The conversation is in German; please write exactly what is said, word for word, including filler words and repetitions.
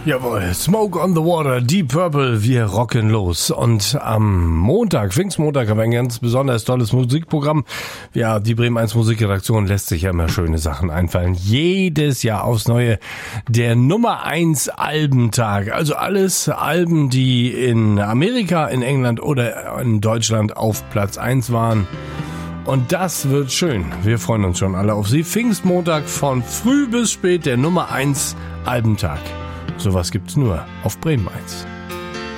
Jawohl, Smoke on the Water, Deep Purple, wir rocken los. Und am Montag, Pfingstmontag, haben wir ein ganz besonders tolles Musikprogramm. Ja, die Bremen eins Musikredaktion lässt sich ja immer schöne Sachen einfallen. Jedes Jahr aufs Neue der Nummer eins Albentag. Also alles Alben, die in Amerika, in England oder in Deutschland auf Platz eins waren. Und das wird schön. Wir freuen uns schon alle auf Sie. Pfingstmontag von früh bis spät, der Nummer eins Albentag. Sowas gibt's nur auf Bremen eins.